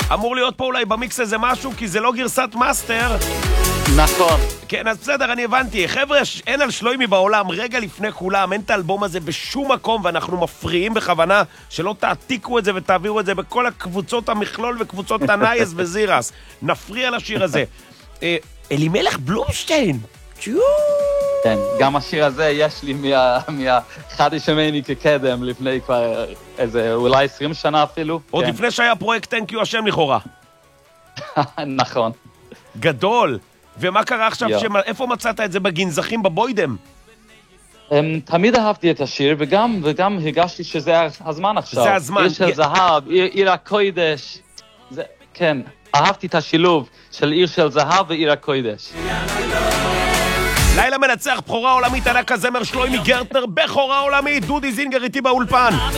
אמור להיות פה אולי במיקס הזה משהו, כי זה לא גרסת מאסטר. נכון. כן, אז בסדר, אני הבנתי. חבר'ה, אין על שלוימי בעולם, רגע לפני כולם, אין את האלבום הזה בשום מקום, ואנחנו מפריעים בכוונה שלא תעתיקו את זה ותעבירו את זה בכל הקבוצות המכלול וקבוצות תנייס וזירס. נפריע לשיר הזה. אלימלך בלומשטיין. כן, גם השיר הזה יש לי מהחדי שמני כקדם לפני כבר איזה אולי 20 שנה אפילו. עוד כן. לפני שהיה פרויקט Thank You השם לכאורה. נכון. גדול. ומה קרה עכשיו? איפה מצאת את זה בגנזכים בבוידם? תמיד אהבתי את השיר, וגם הרגשתי שזה הזמן עכשיו. זה הזמן. עיר של זהב, עיר הקוידש. כן, אהבתי את השילוב של עיר של זהב ועיר הקוידש. לילה מנצח, בחורה עולמית, ענק הזמר שלוימי גרטנר, בחורה עולמית, דודי זינגר איתי באולפן.